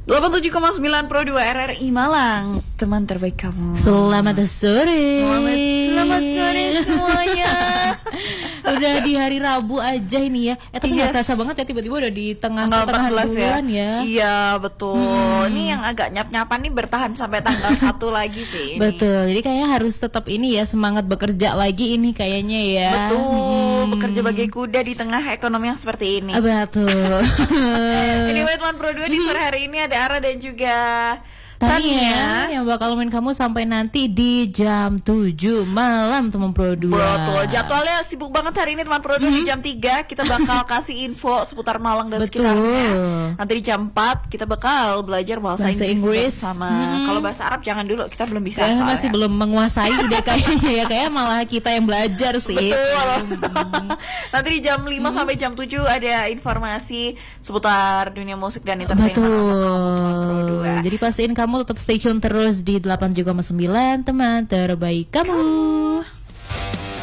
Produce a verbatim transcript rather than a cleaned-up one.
delapan puluh tujuh koma sembilan Pro dua R R I Malang, teman terbaik kamu. Selamat sore. Selamat, selamat sore semuanya. Udah di hari Rabu aja ini ya. Eh tapi nggak Yes. terasa banget ya, tiba-tiba udah di tengah Tanggal tengah empat belas bulan ya. ya. Iya, betul. Hmm. Ini yang agak nyap-nyapan nih bertahan sampai tanggal satu lagi sih ini. Betul. Jadi kayaknya harus tetap ini ya, semangat bekerja lagi ini kayaknya ya. Betul, Hmm. bekerja bagai kuda di tengah ekonomi yang seperti ini. Betul. Ini buat teman Pro dua di sore hari ini ada Ara dan juga Tania yang bakal nemenin kamu sampai nanti di jam tujuh malam teman Pro dua. Betul, jadwalnya sibuk banget hari ini teman Pro dua. Di jam tiga kita bakal kasih info seputar Malang dan Betul. sekitarnya. Nanti di jam empat kita bakal belajar bahasa, Bahasa Inggris, Inggris. bersama. Hmm. Kalau bahasa Arab jangan dulu, kita belum bisa Kayaknya soalnya. masih belum menguasai deh kayaknya ya, kayak malah kita yang belajar sih. Betul. Nanti di jam lima sampai jam tujuh ada informasi seputar dunia musik dan entertainment. untuk teman Pro dua. Betul. Jadi pastiin kamu tetap stay tune terus di delapan puluh tujuh koma sembilan teman terbaik kamu.